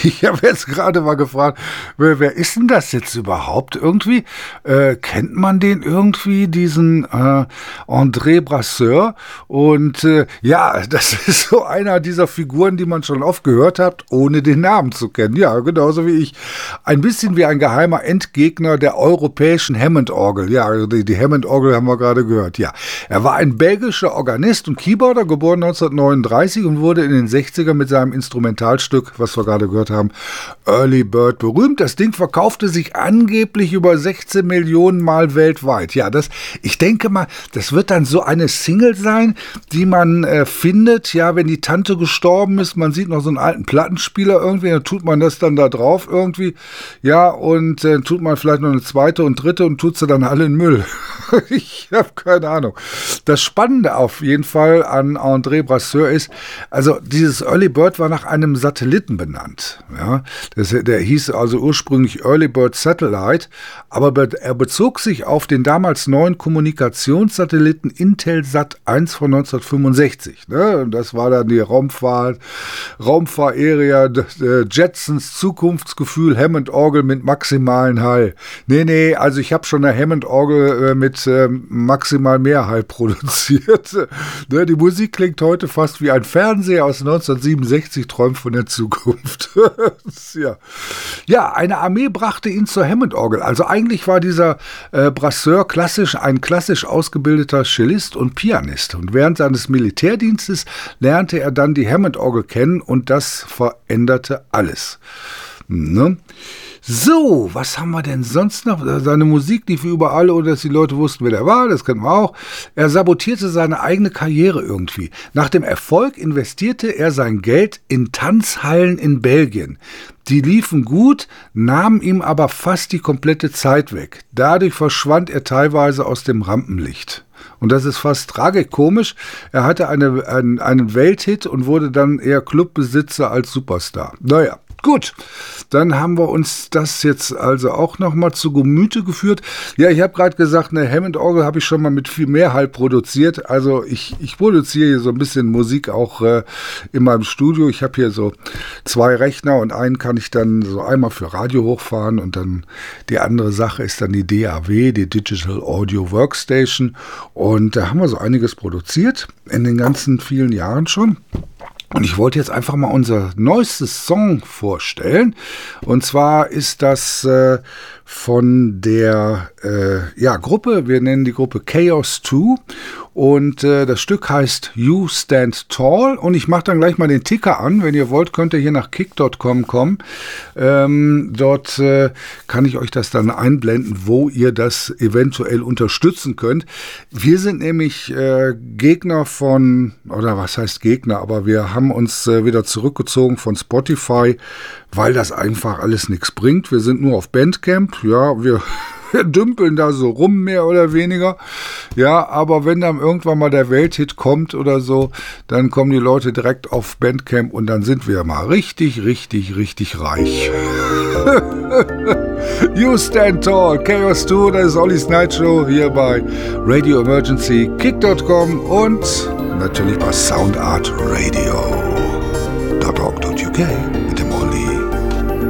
Ich habe jetzt gerade mal gefragt, wer ist denn das jetzt überhaupt irgendwie? Kennt man den irgendwie, diesen André Brasseur? Und ja, das ist so einer dieser Figuren, die man schon oft gehört hat, ohne den Namen zu kennen. Ja, genauso wie ich. Ein bisschen wie ein geheimer Endgegner der europäischen Hammond-Orgel. Ja, also die Hammond-Orgel haben wir gerade gehört. Ja, er war ein belgischer Organist und Keyboarder, geboren 1939 und wurde in den 60ern mit seinem Instrumentalstück, was wir gerade gehört haben, Early Bird berühmt. Das Ding verkaufte sich angeblich über 16 Millionen Mal weltweit. Ja, ich denke mal, das wird dann so eine Single sein, die man findet, ja, wenn die Tante gestorben ist, man sieht noch so einen alten Plattenspieler irgendwie, dann tut man das dann da drauf irgendwie, ja, und tut man vielleicht noch eine zweite und dritte und tut sie dann alle in Müll. Ich habe keine Ahnung. Das Spannende auf jeden Fall an André Brasseur ist, also dieses Early Bird war nach einem Satelliten benannt. Ja, der hieß also ursprünglich Early Bird Satellite, aber er bezog sich auf den damals neuen Kommunikationssatelliten Intelsat 1 von 1965. Ne? Das war dann die Raumfahrt-Area, Jetsons Zukunftsgefühl, Hammond-Orgel mit maximalen Hall. Nee, also ich habe schon eine Hammond-Orgel mit maximal mehr Hall produziert. Ne? Die Musik klingt heute fast wie ein Fernseher aus 1967, träumt von der Zukunft. Ja, eine Armee brachte ihn zur Hammond-Orgel. Also eigentlich war dieser Brasseur ein klassisch ausgebildeter Cellist und Pianist. Und während seines Militärdienstes lernte er dann die Hammond-Orgel kennen und das veränderte alles. Ne? So, was haben wir denn sonst noch? Seine Musik lief überall, ohne dass die Leute wussten, wer der war, das kennen wir auch. Er sabotierte seine eigene Karriere irgendwie. Nach dem Erfolg investierte er sein Geld in Tanzhallen in Belgien. Die liefen gut, nahmen ihm aber fast die komplette Zeit weg. Dadurch verschwand er teilweise aus dem Rampenlicht. Und das ist fast tragikomisch. Er hatte einen Welthit und wurde dann eher Clubbesitzer als Superstar. Naja. Gut, dann haben wir uns das jetzt also auch nochmal zu Gemüte geführt. Ja, ich habe gerade gesagt, eine Hammond-Orgel habe ich schon mal mit viel mehr Hall produziert. Also ich produziere hier so ein bisschen Musik auch in meinem Studio. Ich habe hier so 2 Rechner und einen kann ich dann so einmal für Radio hochfahren und dann die andere Sache ist dann die DAW, die Digital Audio Workstation. Und da haben wir so einiges produziert in den ganzen vielen Jahren schon. Und ich wollte jetzt einfach mal unser neuestes Song vorstellen. Und zwar ist das von der Gruppe, wir nennen die Gruppe Chaos 2. Und das Stück heißt You Stand Tall. Und ich mache dann gleich mal den Ticker an. Wenn ihr wollt, könnt ihr hier nach kick.com kommen. Dort kann ich euch das dann einblenden, wo ihr das eventuell unterstützen könnt. Wir sind nämlich Gegner von, oder was heißt Gegner, aber wir haben uns wieder zurückgezogen von Spotify, weil das einfach alles nichts bringt. Wir sind nur auf Bandcamp. Ja, wir dümpeln da so rum, mehr oder weniger. Ja, aber wenn dann irgendwann mal der Welthit kommt oder so, dann kommen die Leute direkt auf Bandcamp und dann sind wir mal richtig, richtig, richtig reich. You Stand Tall, Chaos 2, das ist Ollies Night Show hier bei Radio Emergency, kick.com und natürlich bei soundartradio.org.uk.